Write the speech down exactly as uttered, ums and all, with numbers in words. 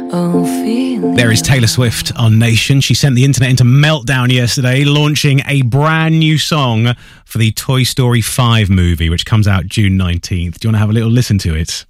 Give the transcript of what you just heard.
There is Taylor Swift on Nation. She sent the internet into meltdown yesterday, launching a brand new song for the Toy Story five movie, which comes out June nineteenth. Do you want to have a little listen to it?